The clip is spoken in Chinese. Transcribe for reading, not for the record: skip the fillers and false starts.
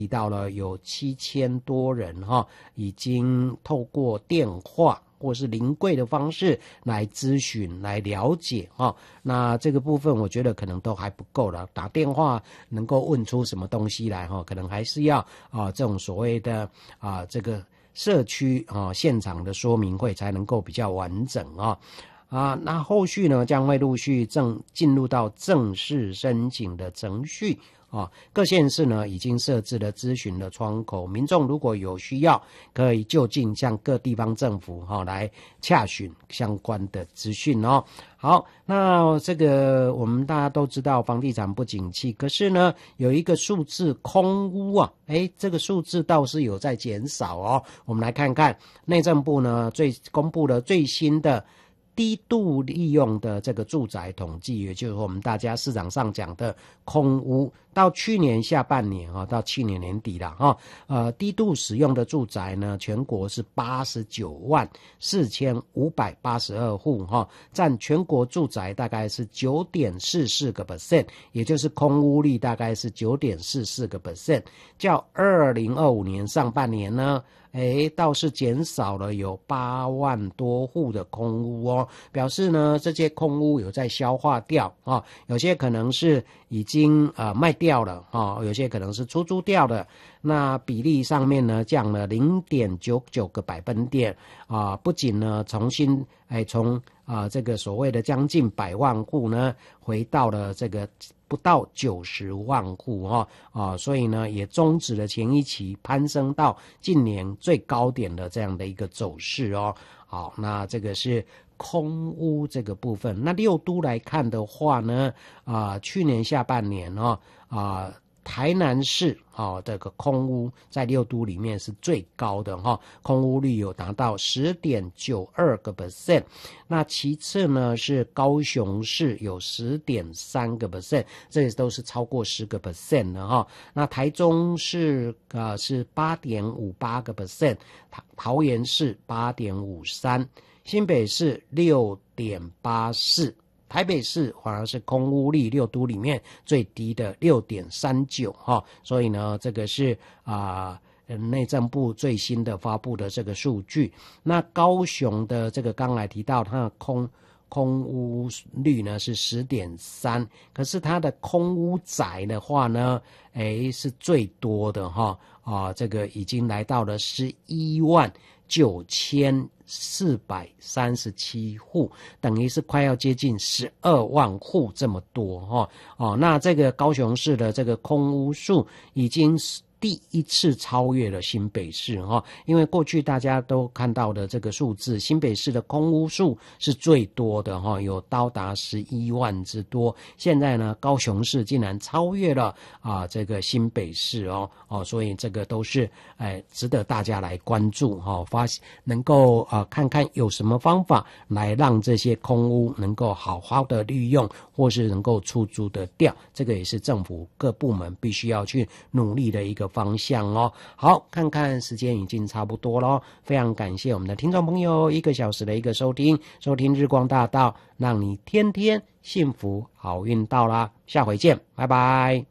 提到了有7000多人已经透过电话或是临柜的方式来咨询来了解那这个部分我觉得可能都还不够了，打电话能够问出什么东西来可能还是要这种所谓的这个社区现场的说明会才能够比较完整那后续呢将会陆续进入到正式申请的程序各县市呢已经设置了咨询的窗口，民众如果有需要，可以就近向各地方政府来洽询相关的资讯好，那这个我们大家都知道房地产不景气，可是呢有一个数字空屋这个数字倒是有在减少我们来看看内政部呢公布了最新的低度利用的这个住宅统计，也就是我们大家市场上讲的空屋，到去年下半年到去年年底了低度使用的住宅呢，全国是894582户占全国住宅大概是 9.44%， 也就是空屋率大概是 9.44%， 较2025年上半年呢倒是减少了有8万多户的空屋表示呢这些空屋有在消化掉有些可能是已经卖掉了有些可能是出租掉了，那比例上面呢降了 0.99 个百分点不仅呢从这个所谓的将近100万户呢回到了这个不到90万户所以呢也终止了前一期攀升到近年最高点的这样的一个走势好，那这个是空屋这个部分。那6都来看的话呢去年下半年台南市这个空屋在6都里面是最高的空屋率有达到 10.92%， 那其次呢是高雄市有 10.3%， 这都是超过 10% 的那台中市是 8.58%， 桃园市 8.53%， 新北市 6.84%，台北市反而是空屋率6都里面最低的 6.39 所以呢这个是内政部最新的发布的这个数据。那高雄的这个刚才提到它的空屋率呢是 10.3%， 可是它的空屋宅的话呢是最多的这个已经来到了119437户，等于是快要接近12万户这么多那这个高雄市的这个空屋数已经第一次超越了新北市因为过去大家都看到的这个数字，新北市的空屋数是最多的有高达11万之多，现在呢高雄市竟然超越了这个新北市所以这个都是值得大家来关注能够看看有什么方法来让这些空屋能够好好的利用，或是能够出租的掉，这个也是政府各部门必须要去努力的一个方向好，看看时间已经差不多了，非常感谢我们的听众朋友1个小时的一个收听日光大道，让你天天幸福好运到啦，下回见，拜拜。